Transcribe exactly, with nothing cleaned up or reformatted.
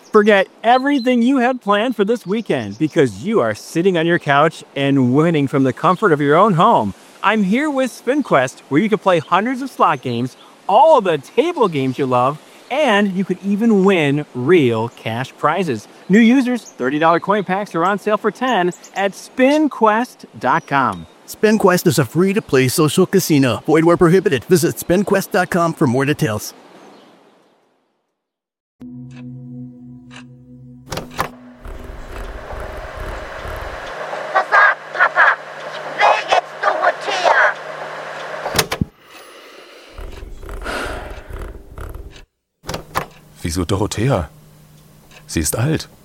Forget everything you had planned for this weekend because you are sitting on your couch and winning from the comfort of your own home. I'm here with SpinQuest, where you can play hundreds of slot games, all of the table games you love, and you could even win real cash prizes. New users, thirty dollars coin packs are on sale for ten dollars at spin quest dot com. SpinQuest is a free-to-play social casino. Void where prohibited. Visit spin quest dot com for more details. Pass auf, Papa! Ich will jetzt Dorothea! Wieso Dorothea? Sie ist alt.